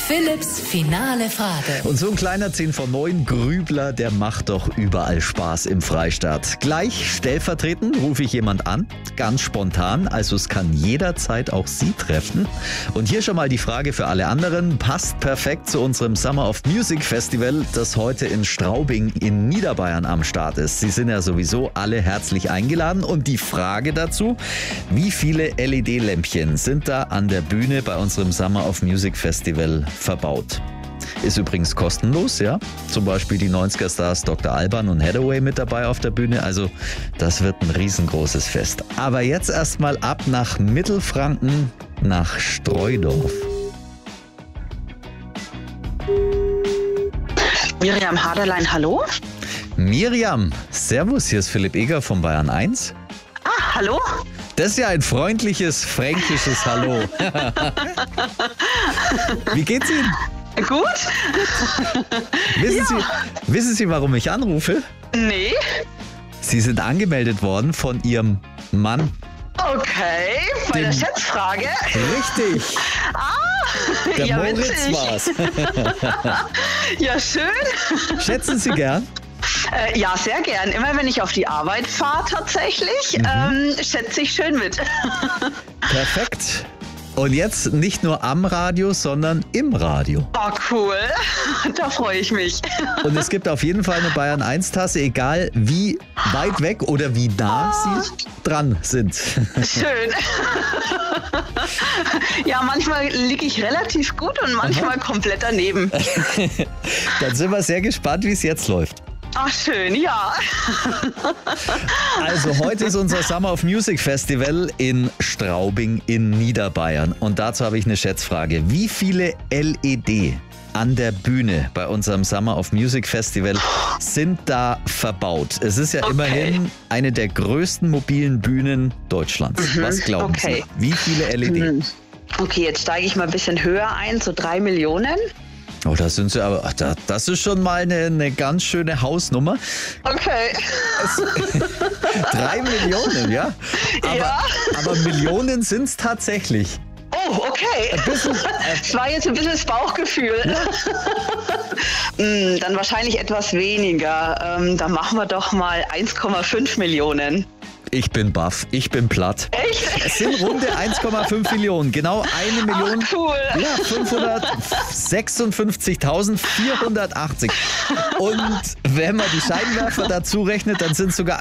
Philipps finale Frage. Und so ein kleiner 10 von 9 Grübler, der macht doch überall Spaß im Freistaat. Gleich stellvertretend rufe ich jemand an, ganz spontan, also es kann jederzeit auch Sie treffen. Und hier schon mal die Frage für alle anderen, passt perfekt zu unserem Summer of Music Festival, das heute in Straubing in Niederbayern am Start ist. Sie sind ja sowieso alle herzlich eingeladen und die Frage dazu, wie viele LED-Lämpchen sind da an der Bühne bei unserem Summer of Music Festival verbaut? Ist übrigens kostenlos, ja. Zum Beispiel die 90er-Stars Dr. Alban und Hathaway mit dabei auf der Bühne. Also das wird ein riesengroßes Fest. Aber jetzt erstmal ab nach Mittelfranken, nach Streudorf. Miriam Haderlein, hallo? Miriam, servus, hier ist Philipp Eger von Bayern 1. Ah, hallo? Das ist ja ein freundliches, fränkisches Hallo. Wie geht's Ihnen? Gut? Wissen Sie, warum ich anrufe? Nee. Sie sind angemeldet worden von Ihrem Mann. Okay, bei der Schätzfrage. Richtig. Der Ja, Moritz witzig. war's. Ja, schön. Schätzen Sie gern? Ja, sehr gern. Immer wenn ich auf die Arbeit fahre tatsächlich, schätze ich schön mit. Perfekt. Und jetzt nicht nur am Radio, sondern im Radio. Oh, cool. Da freue ich mich. Und es gibt auf jeden Fall eine Bayern 1 Tasse, egal wie weit weg oder wie nah Sie dran sind. Schön. Ja, manchmal liege ich relativ gut und manchmal komplett daneben. Dann sind wir sehr gespannt, wie es jetzt läuft. Ach, schön, ja. Also heute ist unser Summer of Music Festival in Straubing in Niederbayern. Und dazu habe ich eine Schätzfrage. Wie viele LED an der Bühne bei unserem Summer of Music Festival sind da verbaut? Es ist ja immerhin eine der größten mobilen Bühnen Deutschlands. Was glauben Sie? Wie viele LED? Okay, jetzt steige ich mal ein bisschen höher ein, so 3 Millionen. Oh, das sind Sie aber, das ist schon mal eine ganz schöne Hausnummer. Okay. 3 Millionen, ja? Aber Millionen sind es tatsächlich. Oh, okay. Das war jetzt ein bisschen das Bauchgefühl. Ja. Dann wahrscheinlich etwas weniger. Dann machen wir doch mal 1,5 Millionen. Ich bin baff, ich bin platt. Echt? Es sind runde 1,5 Millionen, genau 1 Million. Oh, cool. Ja, 556.480. Und wenn man die Scheinwerfer dazu rechnet, dann sind es sogar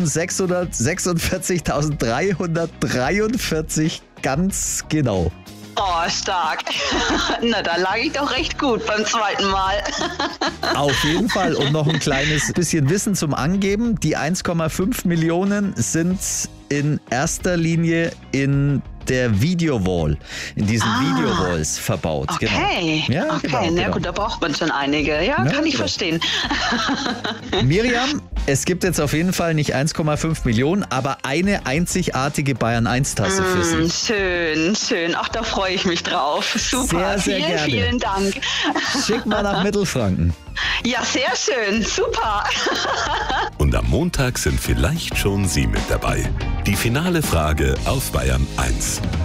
1.646.343 ganz genau. Oh, stark. Na, da lag ich doch recht gut beim zweiten Mal. Auf jeden Fall. Und noch ein kleines bisschen Wissen zum Angeben. Die 1,5 Millionen sind in erster Linie in der Videowall, in diesen Videowalls verbaut. Okay, genau. Ja, okay. Na gut, da braucht man schon einige. Ja, kann ich verstehen. Miriam, es gibt jetzt auf jeden Fall nicht 1,5 Millionen, aber eine einzigartige Bayern 1 Tasse für Sie. Schön, schön. Ach, da freue ich mich drauf. Super, sehr vielen, gerne. Vielen Dank. Schick mal nach Mittelfranken. Ja, sehr schön. Super. Und am Montag sind vielleicht schon Sie mit dabei. Die finale Frage auf Bayern 1.